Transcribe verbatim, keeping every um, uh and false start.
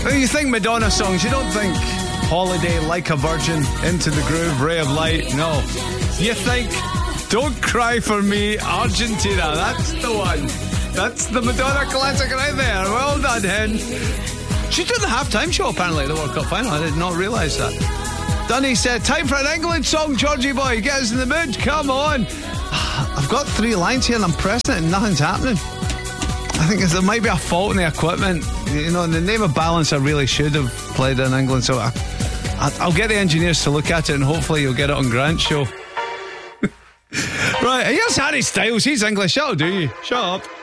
When you think Madonna songs, you don't think Holiday, Like a Virgin, Into the Groove, Ray of Light. No. You think Don't Cry for Me, Argentina. That's the one. That's the Madonna classic right there. Well done, Hen. She's doing the halftime show apparently at the World Cup final. I did not realise that. Dunny said, time for an England song, Georgie boy. Get us in the mood. Come on. I've got three lines here and I'm pressing it and nothing's happening. I think there might be a fault in the equipment. You know, in the name of balance, I really should have played in England. So I, I'll get the engineers to look at it and hopefully you'll get it on Grant's show. Right, here's Harry Styles. He's English. That'll do you. Shut up.